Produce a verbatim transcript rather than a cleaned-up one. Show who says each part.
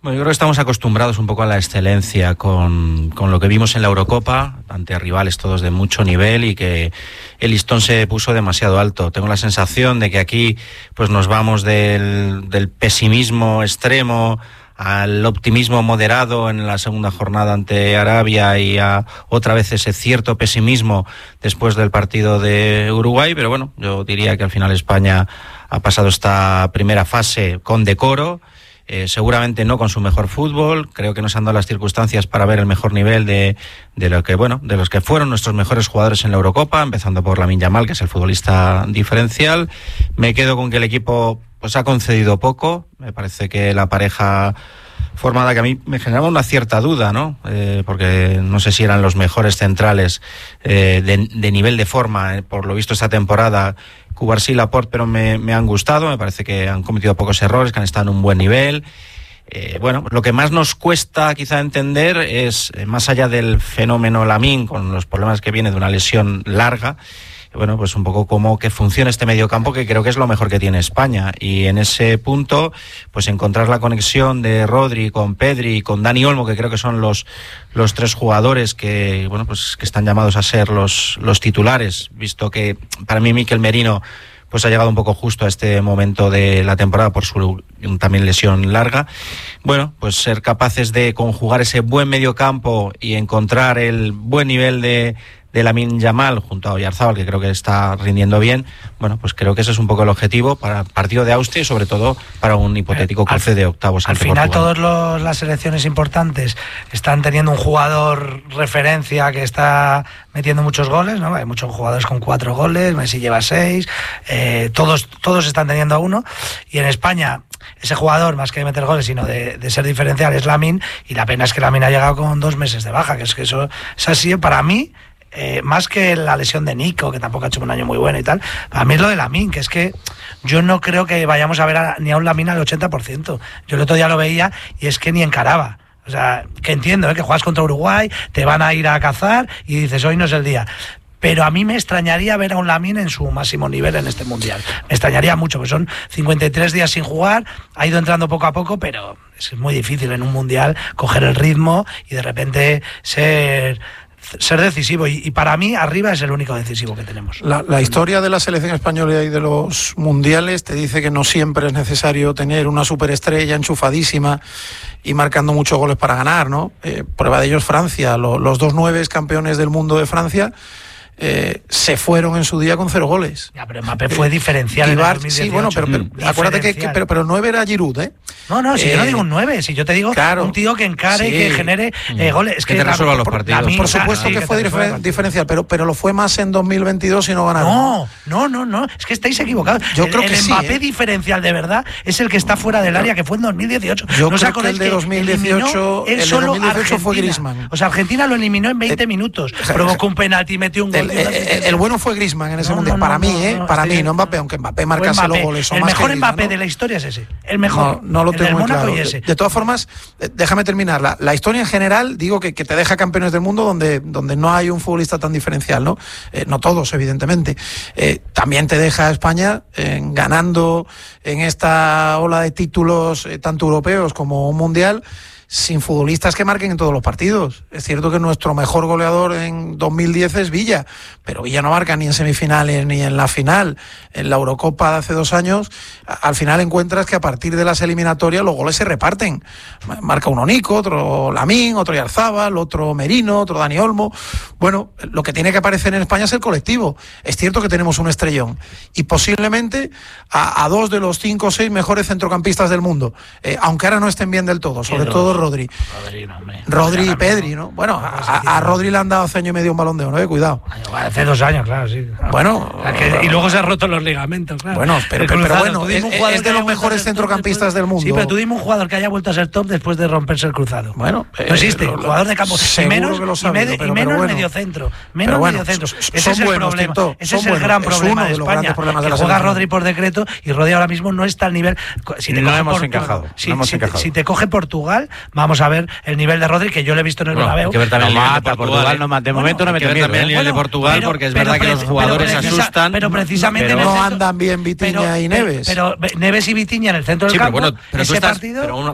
Speaker 1: Bueno, yo creo que estamos acostumbrados un poco a la excelencia con, con lo que vimos en la Eurocopa, ante rivales todos de mucho nivel y que el listón se puso demasiado alto. Tengo la sensación de que aquí pues nos vamos del, del pesimismo extremo al optimismo moderado en la segunda jornada ante Arabia y a otra vez ese cierto pesimismo después del partido de Uruguay, pero bueno, yo diría que al final España ha pasado esta primera fase con decoro. Eh, seguramente no con su mejor fútbol, creo que nos han dado las circunstancias para ver el mejor nivel de, de lo que bueno, de los que fueron nuestros mejores jugadores en la Eurocopa, empezando por Lamine Yamal, que es el futbolista diferencial. Me quedo con que el equipo pues ha concedido poco, me parece que la pareja formada, que a mí me generaba una cierta duda, ¿no? Eh, porque no sé si eran los mejores centrales eh, de, de nivel de forma, eh, por lo visto esta temporada, Cubarsí y Laporte, pero me, me han gustado, me parece que han cometido pocos errores, que han estado en un buen nivel. Eh, bueno, lo que más nos cuesta quizá entender es, eh, más allá del fenómeno Lamine, con los problemas que viene de una lesión larga, bueno, pues un poco cómo que funciona este mediocampo, que creo que es lo mejor que tiene España, y en ese punto pues encontrar la conexión de Rodri con Pedri y con Dani Olmo, que creo que son los los tres jugadores que bueno pues que están llamados a ser los los titulares, visto que para mí Mikel Merino pues ha llegado un poco justo a este momento de la temporada por su también lesión larga. Bueno, pues ser capaces de conjugar ese buen mediocampo y encontrar el buen nivel de de Lamine Yamal junto a Oyarzabal, que creo que está rindiendo bien. Bueno, pues creo que ese es un poco el objetivo para el partido de Austria y sobre todo para un hipotético cruce al, de octavos.
Speaker 2: Al final todas las selecciones importantes están teniendo un jugador referencia que está metiendo muchos goles, ¿no? Hay muchos jugadores con cuatro goles, Messi lleva seis, eh, todos, todos están teniendo a uno, y en España ese jugador, más que de meter goles, sino de, de ser diferencial, es Lamine, y la pena es que Lamine ha llegado con dos meses de baja, que es que eso es así para mí. Eh, más que la lesión de Nico, que tampoco ha hecho un año muy bueno y tal, a mí es lo de Lamine, que es que yo no creo que vayamos a ver a, ni a un Lamine al ochenta por ciento. Yo el otro día lo veía y es que ni encaraba. O sea, que entiendo, ¿eh? Que juegas contra Uruguay, te van a ir a cazar y dices, hoy no es el día. Pero a mí me extrañaría ver a un Lamine en su máximo nivel en este Mundial. Me extrañaría mucho, porque son cincuenta y tres días sin jugar, ha ido entrando poco a poco, pero es muy difícil en un Mundial coger el ritmo y de repente ser... ser decisivo, y, y para mí arriba es el único decisivo que tenemos.
Speaker 3: La, la historia de la selección española y de los mundiales te dice que no siempre es necesario tener una superestrella enchufadísima y marcando muchos goles para ganar, ¿no? Eh, prueba de ello es Francia, lo, los dos nueves campeones del mundo de Francia Eh, se fueron en su día con cero goles.
Speaker 2: Ya, pero Mbappé fue diferencial en el dos mil dieciocho.
Speaker 3: Sí, bueno, pero, pero acuérdate que, que pero, pero nueve era Giroud, ¿eh?
Speaker 2: No, no, si eh, yo no digo un nueve, si yo te digo
Speaker 3: claro,
Speaker 2: un tío que encare, sí, que genere eh, goles, es
Speaker 1: que, que te resuelva los partidos.
Speaker 3: Por, por supuesto claro, que sí, fue que difer- diferencial, pero, pero lo fue más en dos mil veintidós y no ganaron.
Speaker 2: No, no, no, no, es que estáis equivocados.
Speaker 3: Yo
Speaker 2: el,
Speaker 3: creo
Speaker 2: el
Speaker 3: que
Speaker 2: Mbappé
Speaker 3: sí, ¿eh?
Speaker 2: diferencial de verdad es el que está fuera del área, que fue en dos mil dieciocho.
Speaker 3: Yo
Speaker 2: ¿No
Speaker 3: creo que el de dos mil dieciocho,
Speaker 2: el
Speaker 3: de dos mil dieciocho fue Griezmann.
Speaker 2: O sea, Argentina lo eliminó en veinte eh, minutos, o sea, provocó un penalti, metió un gol.
Speaker 3: El, el, el bueno fue Griezmann en ese
Speaker 2: no,
Speaker 3: mundial,
Speaker 2: no,
Speaker 3: para
Speaker 2: no,
Speaker 3: mí,
Speaker 2: no,
Speaker 3: ¿eh?
Speaker 2: No,
Speaker 3: para
Speaker 2: estoy...
Speaker 3: mí, no Mbappé, aunque Mbappé marcase los goles.
Speaker 2: El
Speaker 3: más
Speaker 2: mejor
Speaker 3: que
Speaker 2: Mbappé
Speaker 3: Griezmann,
Speaker 2: de la historia es ese, el mejor.
Speaker 3: No, no lo tengo muy claro.
Speaker 2: De,
Speaker 3: de todas formas, déjame terminar. La, la historia en general, digo que, que te deja campeones del mundo donde, donde no hay un futbolista tan diferencial, ¿no? Eh, no todos, evidentemente. Eh, también te deja España eh, ganando en esta ola de títulos, eh, tanto europeos como un mundial, sin futbolistas que marquen en todos los partidos. Es cierto que nuestro mejor goleador en dos mil diez es Villa, pero Villa no marca ni en semifinales ni en la final. En la Eurocopa de hace dos años, al final encuentras que a partir de las eliminatorias los goles se reparten. Marca uno Nico, otro Lamine, otro Oyarzabal, otro Merino, otro Dani Olmo. Bueno, lo que tiene que aparecer en España es el colectivo. Es cierto que tenemos un estrellón y posiblemente a, a dos de los cinco o seis mejores centrocampistas del mundo, eh, aunque ahora no estén bien del todo, sobre todo Rodri.
Speaker 2: Rodri, no,
Speaker 3: Rodri y Pedri, ¿no? Bueno, a, a Rodri le han dado hace año y medio un Balón de Oro, eh, cuidado.
Speaker 2: Hace dos años, claro, sí.
Speaker 3: Bueno,
Speaker 2: que, y luego se han roto los ligamentos, claro.
Speaker 3: Bueno, pero, pero, pero bueno, es, es de los mejores centrocampistas
Speaker 2: después,
Speaker 3: del mundo.
Speaker 2: Sí, pero tú dime un jugador que haya vuelto a ser top después de romperse el cruzado.
Speaker 3: Bueno,
Speaker 2: no eh, existe, lo, jugador de campo. Y menos,
Speaker 3: que lo sabido,
Speaker 2: y, med-
Speaker 3: pero,
Speaker 2: y menos
Speaker 3: pero bueno.
Speaker 2: medio centro. Menos
Speaker 3: bueno,
Speaker 2: medio centro.
Speaker 3: Ese
Speaker 2: es el
Speaker 3: buenos,
Speaker 2: problema.
Speaker 3: Tito,
Speaker 2: Ese es el
Speaker 3: buenos.
Speaker 2: gran
Speaker 3: Es
Speaker 2: problema
Speaker 3: de
Speaker 2: de España.
Speaker 3: De
Speaker 2: que
Speaker 3: la
Speaker 2: juega Rodri por decreto y Rodri ahora mismo no está al nivel.
Speaker 1: Si te no hemos encajado.
Speaker 2: Si, no hemos si, encajado. si te coge Portugal, vamos a ver el nivel de Rodri, que yo le he visto en el Bernabéu.
Speaker 1: Hay que ver también el nivel de Portugal.
Speaker 4: No, de momento no me
Speaker 1: también el nivel de Portugal, porque es verdad que los jugadores asustan.
Speaker 2: Pero precisamente
Speaker 3: no andan bien Vitinha y Neves.
Speaker 2: Pero Neves y Vitinha en el centro del campo.
Speaker 1: Pero ese partido.